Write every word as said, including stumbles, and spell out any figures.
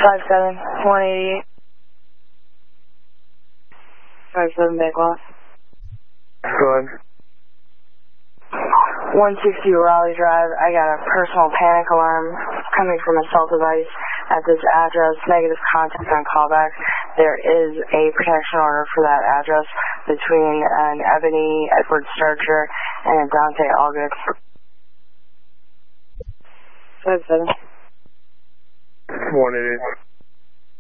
five seven, one eighty-eight. five seven, back lot. Go ahead. one sixty Raleigh Drive. I got a personal panic alarm coming from a cell device at this address. Negative contact on callback. There is a protection order for that address between an Ebony Edward Starcher and a Dante Allgood. five seven. one eighty-eight.